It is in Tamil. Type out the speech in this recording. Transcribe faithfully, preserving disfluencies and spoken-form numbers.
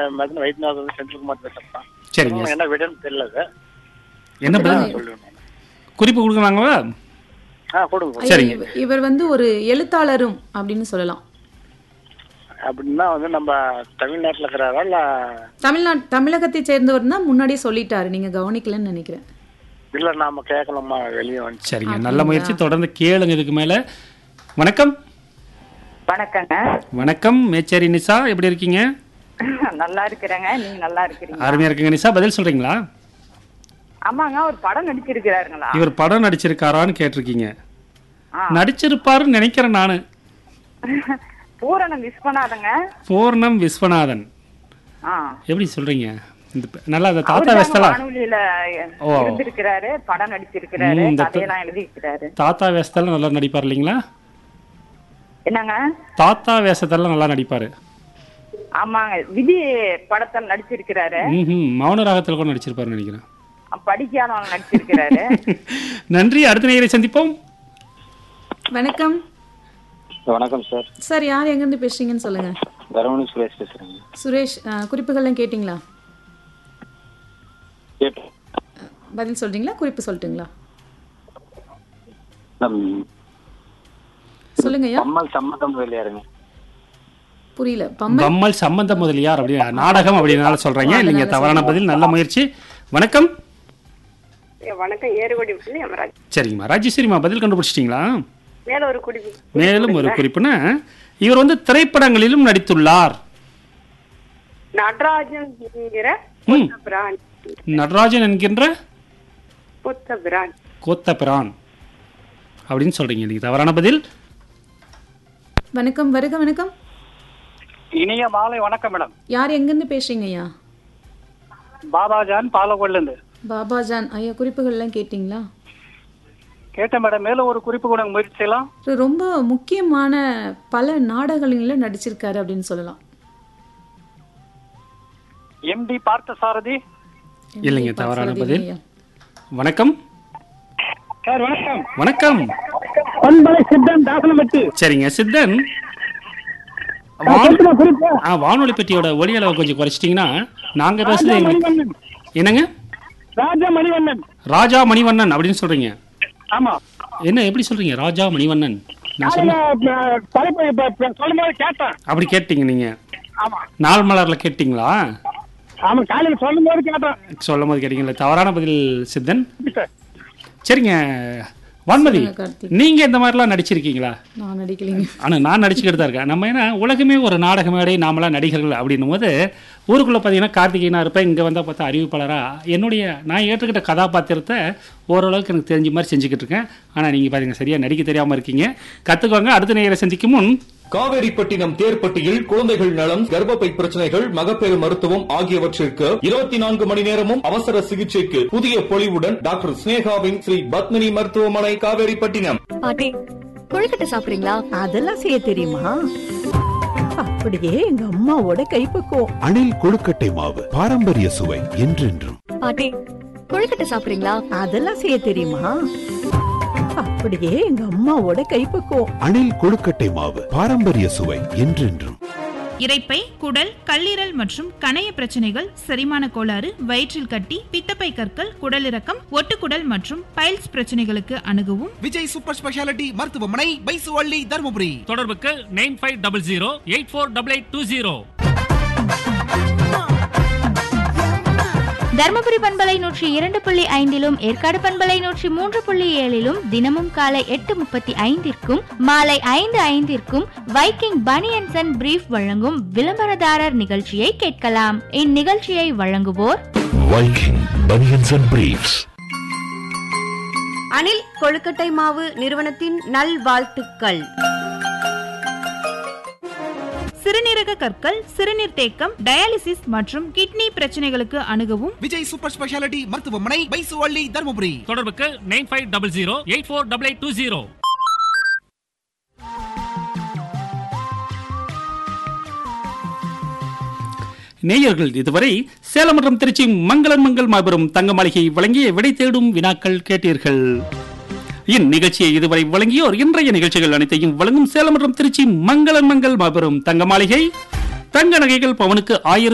மருந்து வைத்தியநாதன் வந்து செந்தில்குமார் பேசுறேன். சரிங்க. என்ன விடன்னு தெரியல சார். என்ன பதில் சொல்லுங்க. குறிப்பு கொடுக்குறாங்களா? ஆ கொடுங்க. சரிங்க. இவ- இவர் வந்து ஒரு எழுத்தாளரும் அப்படின்னு சொல்லலாம். அப்படின்னா வந்து நம்ம தமிழ்நாட்டுல இருக்கிறாரா இல்ல தமிழ்நாடு தமிழகத்தை சேர்ந்தவர் தான் முன்னாடியே சொல்லிட்டாரு, நீங்க கவனிக்கலன்னு நினைக்கிறேன். இல்ல நாம கேட்கலாமா வெளியே வந்து? சரிங்க, நல்ல முயற்சி, தொடர்ந்து கேளுங்க. இதுக்கு மேல வணக்கம். வணக்கங்க. வணக்கம் மேச்சேரி நிசா, எப்படி இருக்கீங்க? நல்லா இருக்கிறேங்க. நீங்க நல்லா இருக்கிறீங்க? அருமையா இருக்குங்க நிசா. பதில் சொல்றீங்களா? ஆமாங்க, ஒரு படம் நடிச்சிருக்கிறாருங்களா? இவர் படம் நடிச்சிருக்காரான்னு கேட்டிருக்கீங்க. ஆ. நடிச்சிருப்பாருன்னு நினைக்கிறேன் நானு. பூரணம் விஸ்வநாதங்க. பூர்ணம் விஸ்வநாதன். ஆ. எப்படி சொல்றீங்க? இந்த ப- நல்லா அந்த தாத்தா அவர்தாங்க வேஸ்தலா வானொலியில ஓ. இருந்திருக்கிறாரு, படம் நடிச்சிருக்கிறாரு, ம், இந்த த- கதையெல்லாம் எழுதியிருக்கிறாரு. தாத்தா வேஷத்தெல்லாம் நல்லா நடிப்பார் இல்லைங்களா? என்னங்க? தாத்தா வேஷத்தெல்லாம் நல்லா நடிப்பாரு. ஆமாங்க, விதி படத்தில் நடிச்சிருக்கிறாரு. ம் மௌன ராகத்தில் கூட நடிச்சிருப்பாருன்னு நினைக்கிறேன். படிக்காதவங்க நடிச்சிருக்கிறாரு. நன்றி, அடுத்த நேயரை சந்திப்போம். வணக்கம் வணக்கம் சார். சார், யார் எங்கேருந்து பேசுறீங்கன்னு சொல்லுங்க. தரமணி சுரேஷ் பேசுறேங்க. சுரேஷ், அஹ், குறிப்புகள்லாம் கேட்டிங்களா? கேட்டேன். பதில் சொல்றீங்களா, குறிப்பு சொல்லட்டுங்களா? நம் சொல்லுங்கய்யா. அம்மல் சம்மதம் வெளியாருங்க. புரியல. பம்மல். பம்மல் சம்பந்த முதலியார் அப்படி நாடகம் அப்படினால சொல்றீங்க இல்லைங்க. தவறான பதில். நல்ல முயற்சி. வணக்கம். வணக்கம். ஏறுகொடி விட்டு அமராஜ். சரிங்கம்மா ராஜேஸ்வரிமா, பதில் கண்டுபிடிச்சிட்டீங்களா? மேல ஒரு குடிப்பு. மேலும் ஒரு குறிப்புனா, இவர் வந்து திரைப்படங்களிலும் நடித்துள்ளார். நடராஜன் என்கிற ம். பிரான். நடராஜன் என்கின்ற புத்த பிரான். கோத்த பிரான் அப்படின்னு சொல்றீங்க. நீங்க தவறான பதில். வணக்கம், வருக. வணக்கம். இனிய மாலை வணக்கம் மேடம். யார் எங்கேருந்து பேசுறீங்க ஐயா? பாபாஜான் பாலக்கோட்ல இருந்து. பாபாஜான் ஐயா, குறிப்புகள்லாம் கேட்டிங்களா? கேட்டேன் மேடம். மேலும் ஒரு குறிப்பு கூட முயற்சி செய்யலாம். இவர் ரொம்ப முக்கியமான பல நாடகங்களில் நடிச்சிருக்காரு அப்படின்னு சொல்லலாம். எம்டி பார்த்த சாரதி. இல்லைங்க, தவறான பார்த்தது பதில். இல்லையா? வணக்கம். சார் வணக்கம். வணக்கம். பண்பலை சித்தன் தாசனமட்டு. சரிங்க சித்தன், வான- ஆ, வானொலி பெட்டியோட ஒலி அளவை கொஞ்சம் குறைச்சிட்டீங்கன்னா நாங்க பேசுறது எங்களுக்கு- என்னங்க? ராஜா மணிவண்ணன். ராஜா மணிவண்ணன் அப்படின்னு சொல்றீங்க. ஆமா. என்ன எப்படி சொல்றீங்க ராஜா மணிவண்ணன்? நான் சொன்ன தலைப்பு சொல்லும்போது கேட்டேன். அப்படி கேட்டீங்க நீங்க? ஆமா. நாள் மலர்ல கேட்டீங்களா? ஆமா, காலையில் சொல்லும் போது கேட்டேன். சொல்லும் போது கேட்டீங்களா? தவறான பதில் சித்தன். சரிங்க வான்மதி, சொல்லுங்க கார்த்திக். நீங்க இந்த மாதிரிலாம் நடிச்சிருக்கீங்களா? நான் நடிக்கலைங்க. ஆனால் நான் நடிச்சுக்கிட்டு தான் இருக்கேன். நம்ம ஏன்னா உலகமே ஒரு நாடக மேடை, நாமெல்லாம் நடிகர்கள் அப்படின்னும் போது ஊருக்குள்ளே பார்த்தீங்கன்னா கார்த்திகேயனா இருப்பேன். இங்கே வந்தால் பார்த்தா அறிவிப்பாளராக என்னுடைய நான் ஏற்றுக்கிட்ட கதாபாத்திரத்தை ஓரளவுக்கு எனக்கு தெரிஞ்ச மாதிரி செஞ்சுக்கிட்டு இருக்கேன். ஆனால் நீங்கள் பார்த்தீங்கன்னா சரியாக நடிக்க தெரியாமல் இருக்கீங்க. கற்றுக்கோங்க. அடுத்த நேயரை சந்திக்கும் முன் காவேரிப்பட்டினம் தேர்ப்பட்டியில் குழந்தைகள் நலம், கர்ப்பப்பை பிரச்சனைகள், மகப்பேறு மருத்துவம் ஆகியவற்றிற்கு இருபத்தி நான்கு மணி நேரமும் அவசர சிகிச்சைக்கு புதிய பொலிவுடன் டாக்டர் ஸ்னேகாவின் ஸ்ரீ பத்மினி மருத்துவமனை காவேரிப்பட்டினம். பாட்டி, கொழுக்கட்டை சாப்பிடுறீங்களா? அதெல்லாம் செய்ய தெரியுமா? அப்படியே எங்க அம்மாவோட கைப்பக்குவம். அணில் கொழுக்கட்டை மாவு, பாரம்பரிய சுவை என்றென்றும். பாட்டி, கொழுக்கட்டை சாப்பிடுறீங்களா? அதெல்லாம் செய்ய தெரியுமா? அப்படியே எங்க அம்மாவோட கைப்பக்குவம். அணில் கொழுக்கட்டை மாவு, பாரம்பரிய சுவை என்றென்றும். இரைப்பை, குடல், கல்லீரல் மற்றும் கணைய பிரச்சனைகள், செரிமான கோளாறு, வயிற்றில் கட்டி, பித்தப்பை கற்கள், குடலிறக்கம், ஒட்டுக்குடல் மற்றும் பைல்ஸ் பிரச்சனைகளுக்கு அணுகவும் விஜய் சூப்பர் ஸ்பெஷாலிட்டி மருத்துவமனை, பைசுவள்ளி, தருமபுரி. தொடர்புக்கு nine five double zero eight four double eight two zero. Dharmapuri பண்பலை நூற்றி இரண்டு புள்ளி ஐந்திலும் ஏற்காடு பண்பலை நூற்றி மூன்று புள்ளி ஏழிலும் தினமும் காலை எட்டு முப்பத்தி ஐந்திற்கும் மாலை ஐந்து ஐந்திற்கும் வைக்கிங் பனியன்ஸ் அண்ட் பிரீஃப் வழங்கும் விளம்பரதாரர் நிகழ்ச்சியை கேட்கலாம். இந்நிகழ்ச்சியை வழங்குவோர் வைக்கிங் பனியன்ஸ் அண்ட் பிரீஃப்ஸ். அணில் கொழுக்கட்டை மாவு நிறுவனத்தின் நல்வாழ்த்துக்கள். சிறுநீரக கற்கள், சிறுநீர் தேக்கம், டயாலிசிஸ் மற்றும் கிட்னி பிரச்சனைகளுக்கு அணுகவும் விஜய் சூப்பர் ஸ்பெஷாலிட்டி மருத்துவமனை, பைசுவள்ளி, தருமபுரி. தொடர்புக்கு nine five double zero eight four double eight two zero. நேயர்கள் இதுவரை சேலம் மற்றும் திருச்சி மங்களன் மங்கள் மாபெரும் தங்க மாளிகை வழங்கிய விடை தேடும் வினாக்கள் கேட்டீர்கள். இந்நிகழ்ச்சியை இதுவரை வழங்கியோர் இன்றைய நிகழ்ச்சிகள் அனைத்தையும் வழங்கும் சேலம் மற்றும் திருச்சி மங்களன் மங்கள் மாபெரும் தங்க மாளிகை. தங்க நகைகள் பவனுக்கு ஆயிரம்